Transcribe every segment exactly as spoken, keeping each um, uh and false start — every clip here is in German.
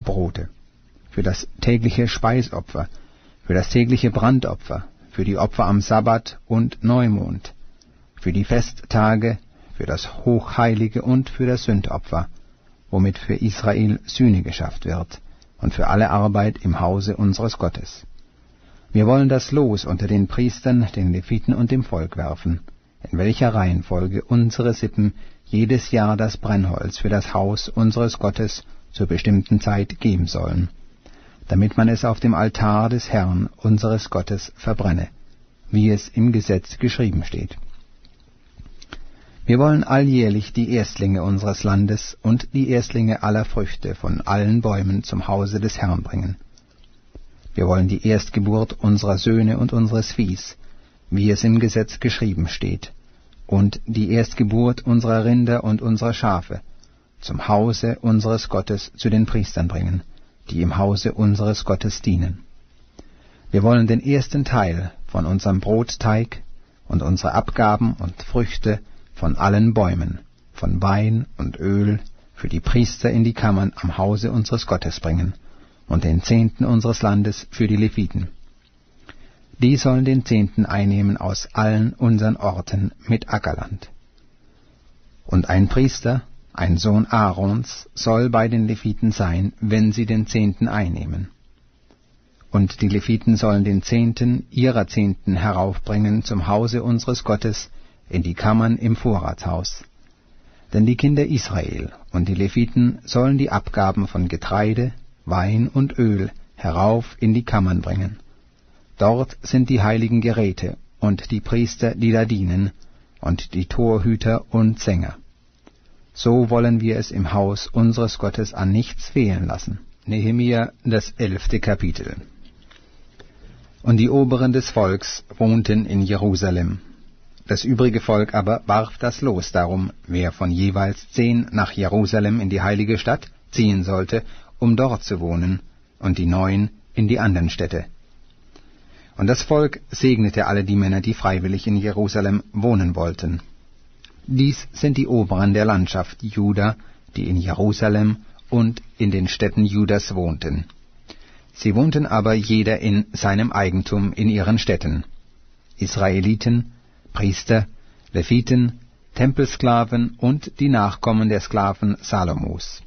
Brote, für das tägliche Speisopfer, für das tägliche Brandopfer, für die Opfer am Sabbat und Neumond, für die Festtage, für das Hochheilige und für das Sündopfer, womit für Israel Sühne geschafft wird, und für alle Arbeit im Hause unseres Gottes. Wir wollen das Los unter den Priestern, den Leviten und dem Volk werfen, in welcher Reihenfolge unsere Sippen jedes Jahr das Brennholz für das Haus unseres Gottes zur bestimmten Zeit geben sollen, damit man es auf dem Altar des Herrn, unseres Gottes, verbrenne, wie es im Gesetz geschrieben steht. Wir wollen alljährlich die Erstlinge unseres Landes und die Erstlinge aller Früchte von allen Bäumen zum Hause des Herrn bringen. Wir wollen die Erstgeburt unserer Söhne und unseres Viehs, wie es im Gesetz geschrieben steht, und die Erstgeburt unserer Rinder und unserer Schafe zum Hause unseres Gottes zu den Priestern bringen, die im Hause unseres Gottes dienen. Wir wollen den ersten Teil von unserem Brotteig und unsere Abgaben und Früchte von allen Bäumen, von Wein und Öl, für die Priester in die Kammern am Hause unseres Gottes bringen, und den Zehnten unseres Landes für die Leviten. Die sollen den Zehnten einnehmen aus allen unseren Orten mit Ackerland. Und ein Priester, ein Sohn Aarons, soll bei den Leviten sein, wenn sie den Zehnten einnehmen. Und die Leviten sollen den Zehnten ihrer Zehnten heraufbringen zum Hause unseres Gottes, in die Kammern im Vorratshaus. Denn die Kinder Israel und die Leviten sollen die Abgaben von Getreide, Wein und Öl herauf in die Kammern bringen. Dort sind die heiligen Geräte und die Priester, die da dienen, und die Torhüter und Sänger. So wollen wir es im Haus unseres Gottes an nichts fehlen lassen. Nehemia, das elfte Kapitel. Und die Oberen des Volks wohnten in Jerusalem. Das übrige Volk aber warf das Los darum, wer von jeweils zehn nach Jerusalem in die heilige Stadt ziehen sollte, um dort zu wohnen, und die neun in die anderen Städte. Und das Volk segnete alle die Männer, die freiwillig in Jerusalem wohnen wollten. Dies sind die Oberen der Landschaft Juda, die in Jerusalem und in den Städten Judas wohnten. Sie wohnten aber jeder in seinem Eigentum in ihren Städten. Israeliten, Priester, Leviten, Tempelsklaven und die Nachkommen der Sklaven Salomos.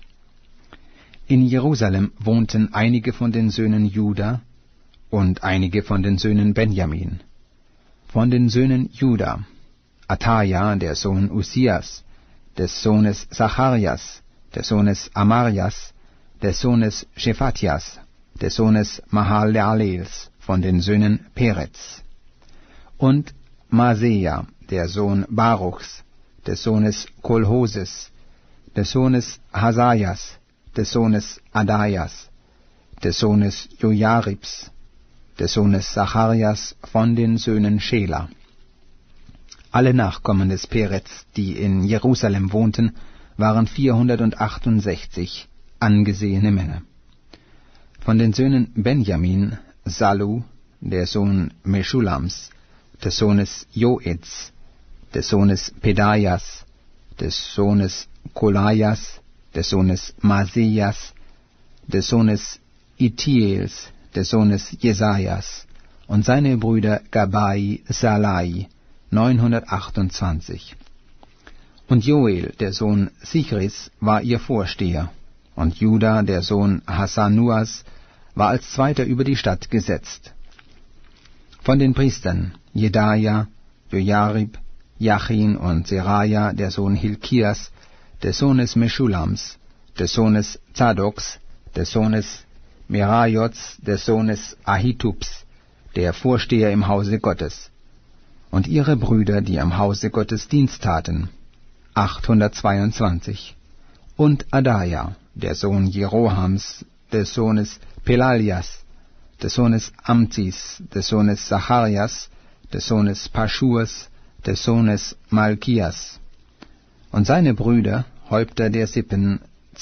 In Jerusalem wohnten einige von den Söhnen Juda und einige von den Söhnen Benjamin. Von den Söhnen Juda, Ataja, der Sohn Uzias, des Sohnes Zacharias, des Sohnes Amarias, des Sohnes Shephatias, des Sohnes Mahalalels, von den Söhnen Peretz. Und Maseja, der Sohn Baruchs, des Sohnes Kolhoses, des Sohnes Hasajas, des Sohnes Adajas, des Sohnes Jojaribs, des Sohnes Zacharias, von den Söhnen Schela. Alle Nachkommen des Peretz, die in Jerusalem wohnten, waren vierhundertachtundsechzig angesehene Männer. Von den Söhnen Benjamin, Sallu, der Sohn Meschulams, des Sohnes Joeds, des Sohnes Pedajas, des Sohnes Kolajas, des Sohnes Masejas, des Sohnes Itiels, des Sohnes Jesajas, und seine Brüder Gabai, Salai, neunhundertachtundzwanzig. Und Joel, der Sohn Sichris, war ihr Vorsteher, und Juda, der Sohn Hasanuas, war als Zweiter über die Stadt gesetzt. Von den Priestern Jedaja, Jojarib, Jachin und Seraja, der Sohn Hilkias, des Sohnes Meschulams, des Sohnes Zadoks, des Sohnes Merajots, des Sohnes Ahitubs, der Vorsteher im Hause Gottes, und ihre Brüder, die am Hause Gottes Dienst taten, achthundertzweiundzwanzig, und Adaja, der Sohn Jerohams, des Sohnes Pelaljas, des Sohnes Amzis, des Sohnes Zacharias, des Sohnes Paschurs, des Sohnes Malkias, und seine Brüder, Häupter der Sippen,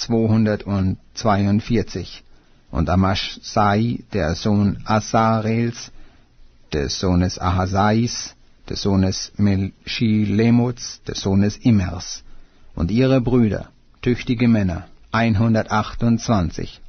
zweihundertzweiundvierzig, und Amaschsai, der Sohn Asarels, des Sohnes Ahasais, des Sohnes Meschilemots, des Sohnes Immers, und ihre Brüder, tüchtige Männer, hundertachtundzwanzig.